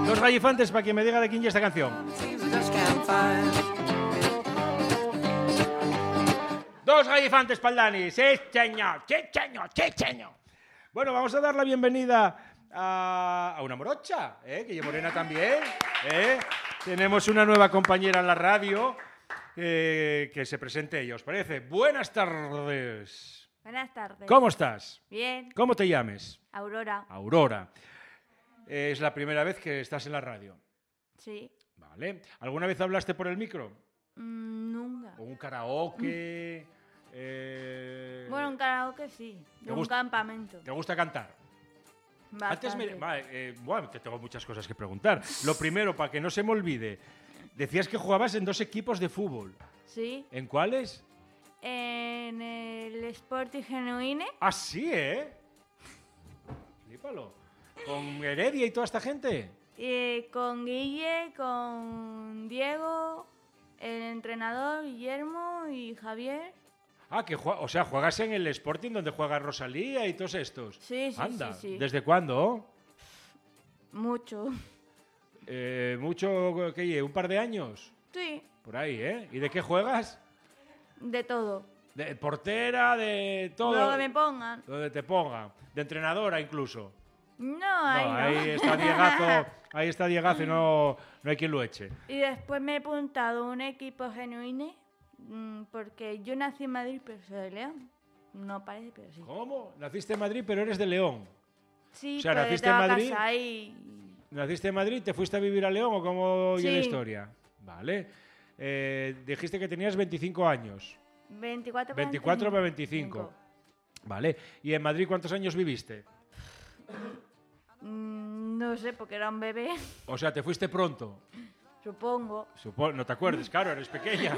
Dos gallifantes para que me diga de quién es esta canción. Dos gallifantes para el Dani. Sí, señor. Sí, señor. Sí, señor. Bueno, vamos a dar la bienvenida a una morocha, que es morena también. Tenemos una nueva compañera en la radio que se presente ella, ¿os parece? Buenas tardes. Buenas tardes. ¿Cómo estás? Bien. ¿Cómo te llames? Aurora. Aurora. Es la primera vez que estás en la radio. Sí. Vale. ¿Alguna vez hablaste por el micro? Nunca. ¿O un karaoke? Bueno, un karaoke sí. De un campamento. ¿Te gusta cantar? Bastante. Bueno, te tengo muchas cosas que preguntar. Lo primero, para que no se me olvide, decías que jugabas en 2 equipos de fútbol. Sí. ¿En cuáles? En el Sporting Genuine. Ah, sí, ¿eh? Flípalo. ¿Con Heredia y toda esta gente? Con Guille, con Diego, el entrenador Guillermo y Javier. Ah, o sea, juegas en el Sporting donde juega Rosalía y todos estos. Sí, sí, Anda, sí. ¿desde cuándo? Mucho. ¿Mucho qué? ¿Un par de años? Sí. Por ahí, ¿eh? ¿Y de qué juegas? De todo. ¿De portera, de todo? Lo que me pongan. Donde te pongan. ¿De entrenadora incluso? No, ahí no. Ahí está Diegazo y no hay quien lo eche. Y después me he apuntado a un equipo Genuine porque yo nací en Madrid, pero soy de León. No parece, pero sí. ¿Cómo? Naciste en Madrid, pero eres de León. Sí, o sea, pero naciste en Madrid. Casa ahí. ¿Naciste en Madrid? ¿Te fuiste a vivir a León o cómo Sí. es la historia? Vale. Dijiste que tenías 25 años. 24 para 25. Vale. ¿Y en Madrid cuántos años viviste? No sé, porque era un bebé. O sea, te fuiste pronto. Supongo. No te acuerdes, claro, eres pequeña.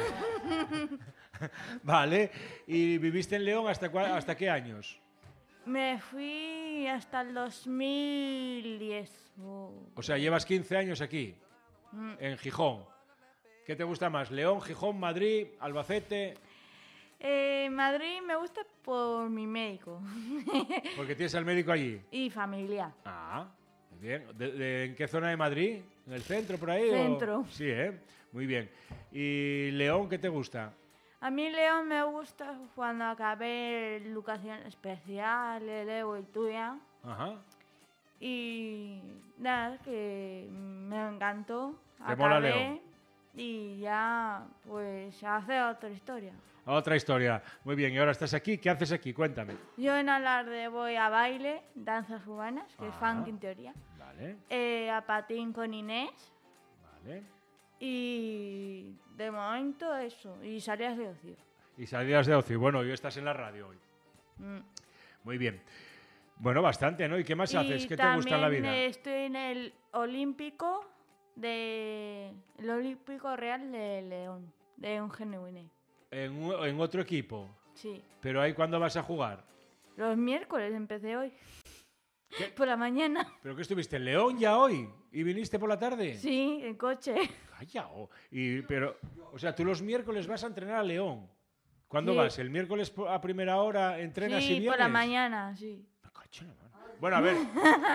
Vale. ¿Y viviste en León hasta qué años? Me fui hasta el 2010. O sea, llevas 15 años aquí, en Gijón. ¿Qué te gusta más? ¿León, Gijón, Madrid, Albacete? Madrid me gusta por mi médico. Porque tienes al médico allí. Y familia. Ah, muy bien. ¿En qué zona de Madrid? ¿En el centro, por ahí? Centro. Sí, muy bien. ¿Y León, qué te gusta? A mí León me gusta cuando acabé educación especial, el Evo y tuya. Ajá. Y nada, que me encantó. ¿Te mola León? Y ya, pues, hace otra historia. Otra historia. Muy bien, y ahora estás aquí. ¿Qué haces aquí? Cuéntame. Yo en Alarde voy a baile, danzas urbanas, que es funk en teoría. Vale. A patín con Inés. Vale. Y de momento eso. Y salidas de ocio. Y salidas de ocio. Bueno, y estás en la radio hoy. Muy bien. Bueno, bastante, ¿no? ¿Y qué más haces? ¿Qué te gusta en la vida? También estoy en el Olímpico Real de León, de un Genuine. ¿En otro equipo? Sí. ¿Pero ahí cuándo vas a jugar? Los miércoles empecé hoy. ¿Qué? Por la mañana. ¿Pero qué estuviste en León ya hoy? ¿Y viniste por la tarde? Sí, en coche. Calla. O sea, tú los miércoles vas a entrenar a León. ¿Cuándo Sí. vas? ¿El miércoles a primera hora entrenas y Sí, vienes? por la mañana, sí. Me cacho en la mano. Bueno, a ver.